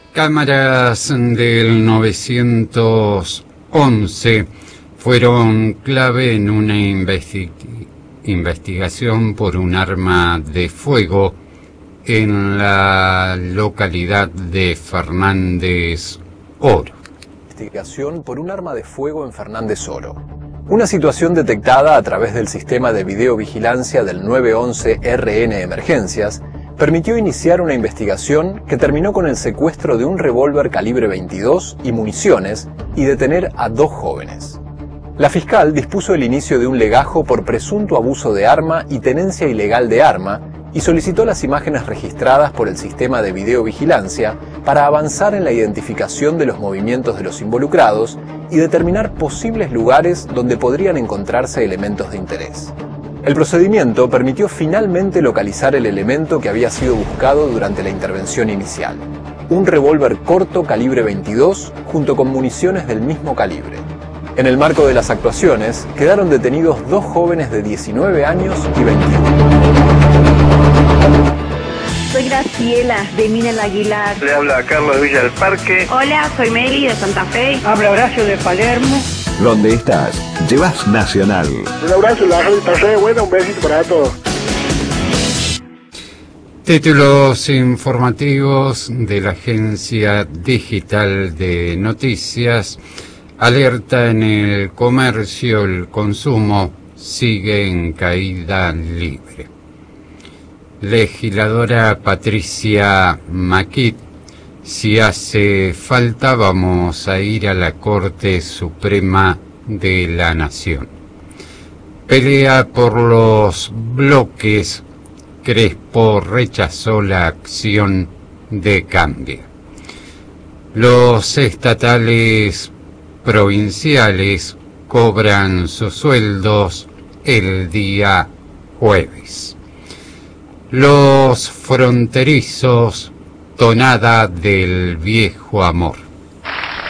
Cámaras del 911 fueron clave en una investigación por un arma de fuego en la localidad de Fernández Oro. Investigación por un arma de fuego en Fernández Oro. Una situación detectada a través del sistema de videovigilancia del 911 RN Emergencias permitió iniciar una investigación que terminó con el secuestro de un revólver calibre 22 y municiones y detener a 2 jóvenes. La fiscal dispuso el inicio de un legajo por presunto abuso de arma y tenencia ilegal de arma y solicitó las imágenes registradas por el sistema de videovigilancia para avanzar en la identificación de los movimientos de los involucrados y determinar posibles lugares donde podrían encontrarse elementos de interés. El procedimiento permitió finalmente localizar el elemento que había sido buscado durante la intervención inicial: un revólver corto calibre 22 junto con municiones del mismo calibre. En el marco de las actuaciones, quedaron detenidos 2 jóvenes de 19 años y 21. Soy Graciela, de Minel Aguilar. Le habla Carlos de Villa del Parque. Hola, soy Meli de Santa Fe. Habla Horacio de Palermo. Donde estás, llevas Nacional. Un abrazo, la pasé bueno, un besito para todos. Títulos informativos de la Agencia Digital de Noticias. Alerta en el comercio, el consumo sigue en caída libre. Legisladora Patricia Maquit: si hace falta vamos a ir a la Corte Suprema de la Nación. Pelea por los bloques. Crespo rechazó la acción de Cambio. Los estatales provinciales cobran sus sueldos el día jueves. Los fronterizos, tonada del viejo amor.